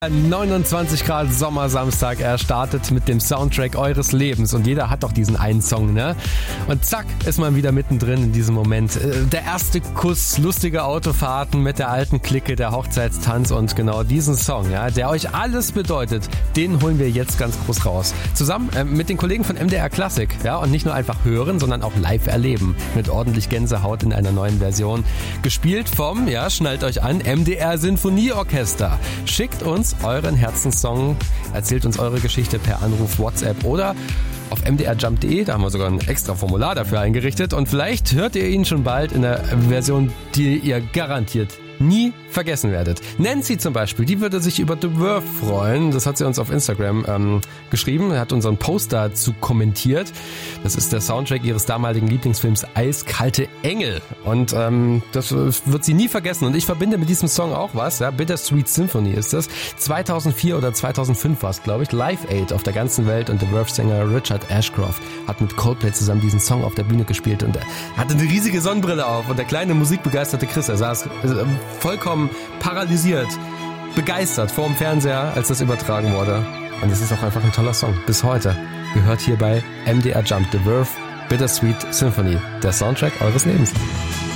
29 Grad Sommersamstag, er startet mit dem Soundtrack eures Lebens und jeder hat doch diesen einen Song, ne? Und zack, ist man wieder mittendrin in diesem Moment. Der erste Kuss, lustige Autofahrten mit der alten Clique, der Hochzeitstanz und genau diesen Song, ja, der euch alles bedeutet, den holen wir jetzt ganz groß raus. Zusammen mit den Kollegen von MDR Klassik, ja, und nicht nur einfach hören, sondern auch live erleben. Mit ordentlich Gänsehaut in einer neuen Version. Gespielt vom, ja, schnallt euch an, MDR Sinfonieorchester. Schickt uns euren Herzenssong, erzählt uns eure Geschichte per Anruf, WhatsApp oder auf mdrjump.de, da haben wir sogar ein extra Formular dafür eingerichtet und vielleicht hört ihr ihn schon bald in der Version, die ihr garantiert nie vergessen werdet. Nancy zum Beispiel, die würde sich über The Verve freuen. Das hat sie uns auf Instagram geschrieben, hat unseren Post dazu kommentiert. Das ist der Soundtrack ihres damaligen Lieblingsfilms Eiskalte Engel. Und das wird sie nie vergessen. Und ich verbinde mit diesem Song auch was. Ja, Bittersweet Symphony ist das. 2004 oder 2005 war es, glaube ich. Live Aid auf der ganzen Welt. Und der Verve-Sänger Richard Ashcroft hat mit Coldplay zusammen diesen Song auf der Bühne gespielt. Und er hatte eine riesige Sonnenbrille auf. Und der kleine musikbegeisterte Chris, er saß vollkommen paralysiert, begeistert vor dem Fernseher, als das übertragen wurde. Und es ist auch einfach ein toller Song. Bis heute. Gehört hier bei MDR Jump, The Verve, Bittersweet Symphony. Der Soundtrack eures Lebens.